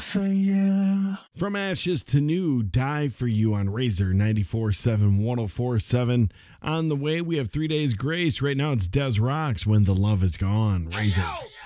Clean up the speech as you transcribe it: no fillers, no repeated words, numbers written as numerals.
for you. From Ashes to New, Die for You on Razor 94.7, 104.7. On the way, we have 3 Days Grace. Right now, it's Des Rocks, When the Love Is Gone. Razor. Hey, yo!